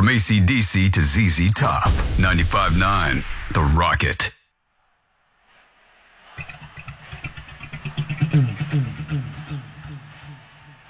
From AC/DC to ZZ Top, 95.9, The Rocket.